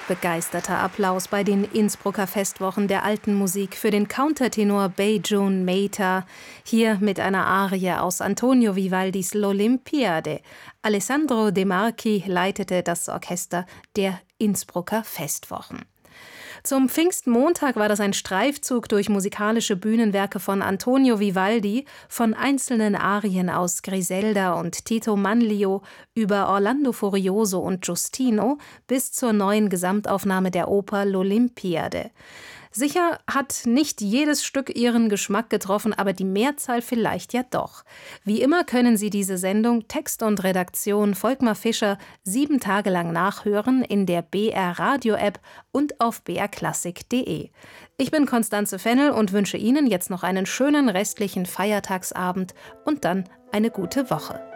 Begeisterter Applaus bei den Innsbrucker Festwochen der alten Musik für den Countertenor Beijon Meita, hier mit einer Arie aus Antonio Vivaldis L'Olimpiade. Alessandro De Marchi leitete das Orchester der Innsbrucker Festwochen. Zum Pfingstmontag war das ein Streifzug durch musikalische Bühnenwerke von Antonio Vivaldi, von einzelnen Arien aus Griselda und Tito Manlio über Orlando Furioso und Giustino bis zur neuen Gesamtaufnahme der Oper L'Olimpiade. Sicher hat nicht jedes Stück Ihren Geschmack getroffen, aber die Mehrzahl vielleicht ja doch. Wie immer können Sie diese Sendung Text und Redaktion Volkmar Fischer 7 Tage lang nachhören in der BR Radio App und auf brklassik.de. Ich bin Constanze Fennel und wünsche Ihnen jetzt noch einen schönen restlichen Feiertagsabend und dann eine gute Woche.